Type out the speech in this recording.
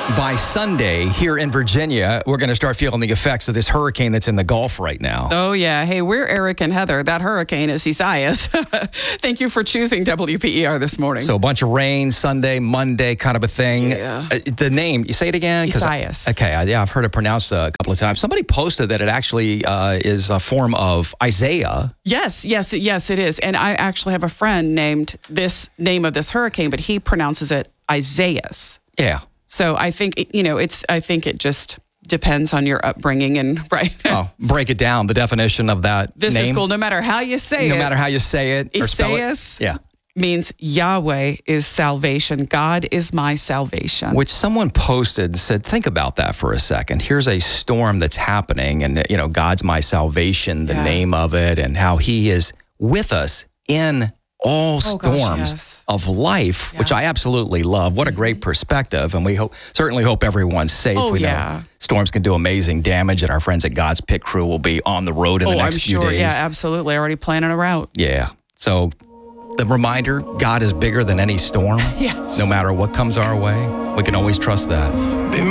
By Sunday here in Virginia, we're going to start feeling the effects of this hurricane that's in the Gulf right now. Oh, yeah. Hey, we're Eric and Heather. That hurricane is Isaias. Thank you for choosing WPER this morning. So a bunch of rain, Sunday, Monday kind of a thing. Yeah. The name, you say it again? Isaias. Okay, I've heard it pronounced a couple of times. Somebody posted that it actually is a form of Isaiah. Yes, it is. And I actually have a friend named this name of this hurricane, but he pronounces it Isaias. Yeah. So I think, I think it just depends on your upbringing and right. Oh, break it down, the definition of that This name. is cool. No matter how you say it. No matter how you say it or spell Isaias it. Yeah. means Yahweh is salvation. God is my salvation. Which someone posted, said, think about that for a second. Here's a storm that's happening and, God's my salvation, the name of it, and how he is with us in all storms of life, which I absolutely love. What a great perspective. And we certainly hope everyone's safe. We know storms can do amazing damage, and our friends at God's Pit Crew will be on the road in the next few days. Yeah, absolutely. Already planning a route. Yeah. So the reminder, God is bigger than any storm. Yes. No matter what comes our way, we can always trust that.